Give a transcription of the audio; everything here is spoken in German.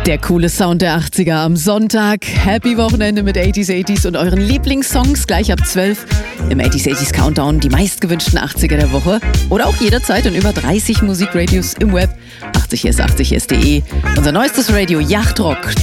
Der coole Sound der 80er am Sonntag. Happy Wochenende mit 80s und euren Lieblingssongs gleich ab 12 im 80s Countdown, die meistgewünschten 80er der Woche. Oder auch jederzeit in über 30 Musikradios im Web. 80s, 80s.de. Unser neuestes Radio Yachtrock.